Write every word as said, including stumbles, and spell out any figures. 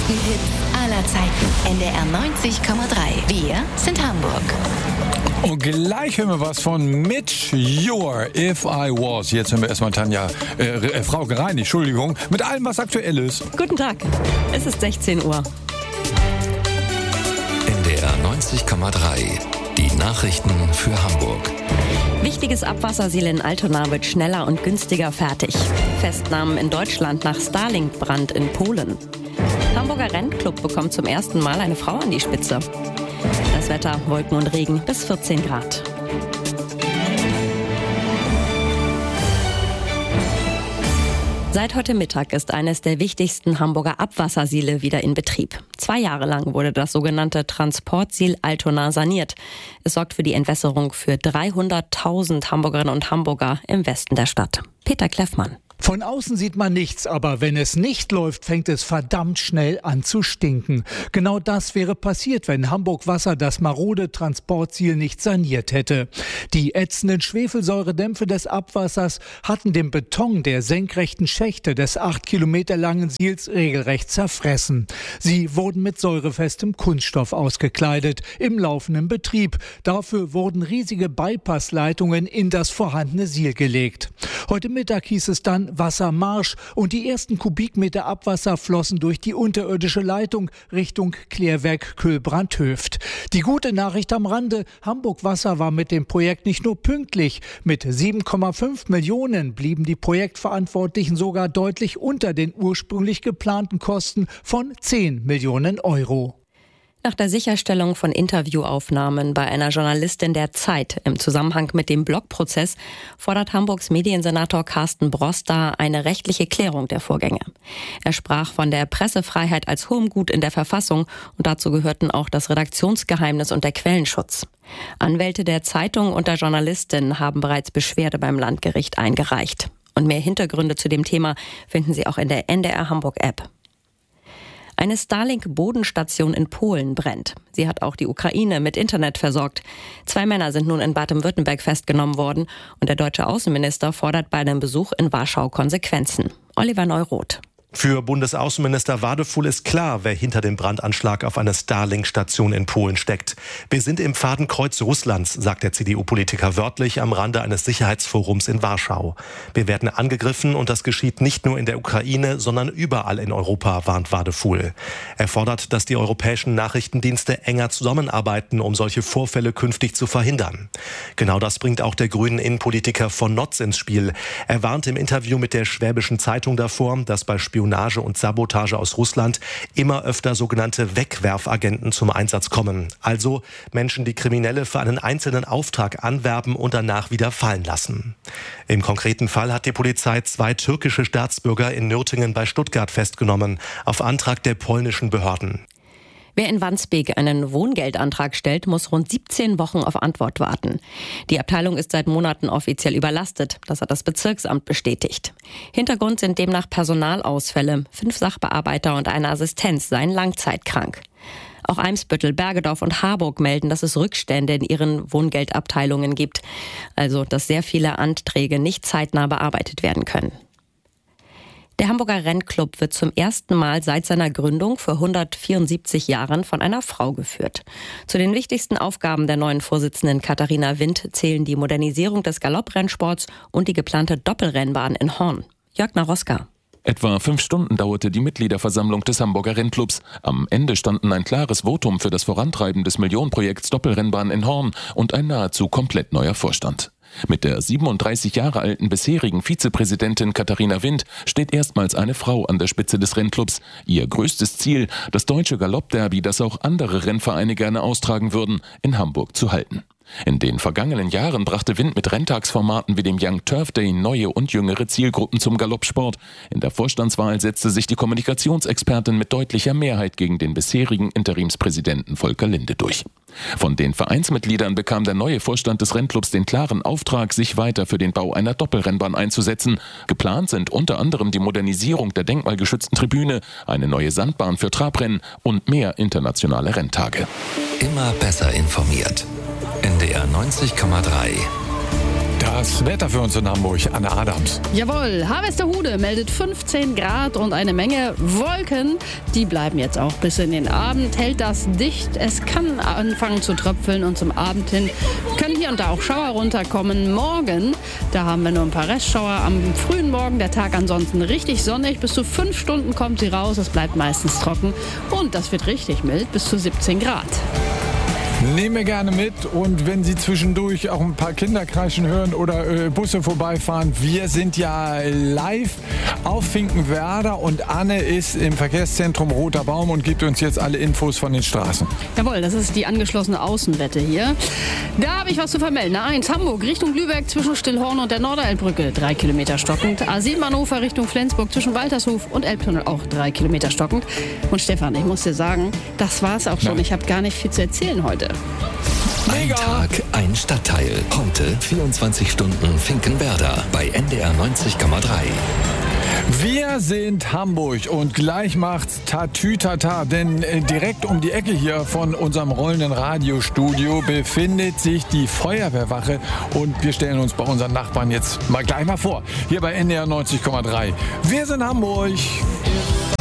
größten Hits aller Zeiten. N D R neunzig Komma drei. Wir sind Hamburg. Und gleich hören wir was von Mitch Ure, If I Was. Jetzt hören wir erstmal Tanja, äh, äh, Frau Gerein, Entschuldigung, mit allem, was aktuell ist. Guten Tag, es ist sechzehn Uhr. N D R neunzig Komma drei. Die Nachrichten für Hamburg. Wichtiges Abwassersiel in Altona wird schneller und günstiger fertig. Festnahmen in Deutschland nach Starlink-Brand in Polen. Hamburger Rennclub bekommt zum ersten Mal eine Frau an die Spitze. Das Wetter, Wolken und Regen bis vierzehn Grad. Seit heute Mittag ist eines der wichtigsten Hamburger Abwassersiele wieder in Betrieb. Zwei Jahre lang wurde das sogenannte Transportsiel Altona saniert. Es sorgt für die Entwässerung für dreihunderttausend Hamburgerinnen und Hamburger im Westen der Stadt. Peter Kleffmann. Von außen sieht man nichts, aber wenn es nicht läuft, fängt es verdammt schnell an zu stinken. Genau das wäre passiert, wenn Hamburg Wasser das marode Transportsiel nicht saniert hätte. Die ätzenden Schwefelsäuredämpfe des Abwassers hatten den Beton der senkrechten Schächte des acht Kilometer langen Siels regelrecht zerfressen. Sie wurden mit säurefestem Kunststoff ausgekleidet im laufenden Betrieb. Dafür wurden riesige Bypassleitungen in das vorhandene Siel gelegt. Heute Mittag hieß es dann Wassermarsch und die ersten Kubikmeter Abwasser flossen durch die unterirdische Leitung Richtung Klärwerk Kühlbrandhöft. Die gute Nachricht am Rande: Hamburg Wasser war mit dem Projekt nicht nur pünktlich. Mit sieben Komma fünf Millionen blieben die Projektverantwortlichen sogar deutlich unter den ursprünglich geplanten Kosten von zehn Millionen Euro. Nach der Sicherstellung von Interviewaufnahmen bei einer Journalistin der Zeit im Zusammenhang mit dem Blogprozess fordert Hamburgs Mediensenator Carsten Broster eine rechtliche Klärung der Vorgänge. Er sprach von der Pressefreiheit als hohem Gut in der Verfassung und dazu gehörten auch das Redaktionsgeheimnis und der Quellenschutz. Anwälte der Zeitung und der Journalistin haben bereits Beschwerde beim Landgericht eingereicht. Und mehr Hintergründe zu dem Thema finden Sie auch in der N D R Hamburg App. Eine Starlink-Bodenstation in Polen brennt. Sie hat auch die Ukraine mit Internet versorgt. Zwei Männer sind nun in Baden-Württemberg festgenommen worden und der deutsche Außenminister fordert bei einem Besuch in Warschau Konsequenzen. Oliver Neuroth. Für Bundesaußenminister Wadefuhl ist klar, wer hinter dem Brandanschlag auf eine Starlink-Station in Polen steckt. Wir sind im Fadenkreuz Russlands, sagt der C D U-Politiker wörtlich am Rande eines Sicherheitsforums in Warschau. Wir werden angegriffen und das geschieht nicht nur in der Ukraine, sondern überall in Europa, warnt Wadefuhl. Er fordert, dass die europäischen Nachrichtendienste enger zusammenarbeiten, um solche Vorfälle künftig zu verhindern. Genau das bringt auch der grünen Innenpolitiker von Notz ins Spiel. Er warnt im Interview mit der Schwäbischen Zeitung davor, dass bei Spionage und Sabotage aus Russland immer öfter sogenannte Wegwerfagenten zum Einsatz kommen. Also Menschen, die Kriminelle für einen einzelnen Auftrag anwerben und danach wieder fallen lassen. Im konkreten Fall hat die Polizei zwei türkische Staatsbürger in Nürtingen bei Stuttgart festgenommen, auf Antrag der polnischen Behörden. Wer in Wandsbek einen Wohngeldantrag stellt, muss rund siebzehn Wochen auf Antwort warten. Die Abteilung ist seit Monaten offiziell überlastet. Das hat das Bezirksamt bestätigt. Hintergrund sind demnach Personalausfälle. Fünf Sachbearbeiter und eine Assistenz seien langzeitkrank. Auch Eimsbüttel, Bergedorf und Harburg melden, dass es Rückstände in ihren Wohngeldabteilungen gibt. Also, dass sehr viele Anträge nicht zeitnah bearbeitet werden können. Der Hamburger Rennclub wird zum ersten Mal seit seiner Gründung vor hundertvierundsiebzig Jahren von einer Frau geführt. Zu den wichtigsten Aufgaben der neuen Vorsitzenden Katharina Wind zählen die Modernisierung des Galopprennsports und die geplante Doppelrennbahn in Horn. Jörg Naroska. Etwa fünf Stunden dauerte die Mitgliederversammlung des Hamburger Rennclubs. Am Ende standen ein klares Votum für das Vorantreiben des Millionenprojekts Doppelrennbahn in Horn und ein nahezu komplett neuer Vorstand. Mit der siebenunddreißig Jahre alten bisherigen Vizepräsidentin Katharina Wind steht erstmals eine Frau an der Spitze des Rennclubs. Ihr größtes Ziel, das deutsche Galoppderby, das auch andere Rennvereine gerne austragen würden, in Hamburg zu halten. In den vergangenen Jahren brachte Wind mit Renntagsformaten wie dem Young Turf Day neue und jüngere Zielgruppen zum Galoppsport. In der Vorstandswahl setzte sich die Kommunikationsexpertin mit deutlicher Mehrheit gegen den bisherigen Interimspräsidenten Volker Linde durch. Von den Vereinsmitgliedern bekam der neue Vorstand des Rennclubs den klaren Auftrag, sich weiter für den Bau einer Doppelrennbahn einzusetzen. Geplant sind unter anderem die Modernisierung der denkmalgeschützten Tribüne, eine neue Sandbahn für Trabrennen und mehr internationale Renntage. Immer besser informiert. N D R neunzig Komma drei. Das das Wetter für uns in Hamburg. Anne Adams. Jawohl, Harvesterhude meldet fünfzehn Grad und eine Menge Wolken. Die bleiben jetzt auch bis in den Abend. Hält das dicht. Es kann anfangen zu tröpfeln und zum Abend hin können hier und da auch Schauer runterkommen. Morgen, da haben wir nur ein paar Restschauer am frühen Morgen. Der Tag ansonsten richtig sonnig. Bis zu fünf Stunden kommt sie raus. Es bleibt meistens trocken und das wird richtig mild, bis zu siebzehn Grad. Nehmen wir gerne mit, und wenn Sie zwischendurch auch ein paar Kinder kreischen hören oder äh, Busse vorbeifahren, wir sind ja live auf Finkenwerder und Anne ist im Verkehrszentrum Roter Baum und gibt uns jetzt alle Infos von den Straßen. Jawohl, das ist die angeschlossene Außenwette hier. Da habe ich was zu vermelden. A eins Hamburg Richtung Lübeck zwischen Stillhorn und der Norderelbbrücke drei Kilometer stockend. A sieben Hannover Richtung Flensburg zwischen Waltershof und Elbtunnel auch drei Kilometer stockend. Und Stefan, ich muss dir sagen, das war's auch schon. Nein. Ich habe gar nicht viel zu erzählen heute. Ein Tag, ein Stadtteil. Heute vierundzwanzig Stunden Finkenwerder bei N D R neunzig Komma drei. Wir sind Hamburg und gleich macht's Tatütata, denn äh, direkt um die Ecke hier von unserem rollenden Radiostudio befindet sich die Feuerwehrwache und wir stellen uns bei unseren Nachbarn jetzt mal gleich mal vor, hier bei N D R neunzig Komma drei. Wir sind Hamburg.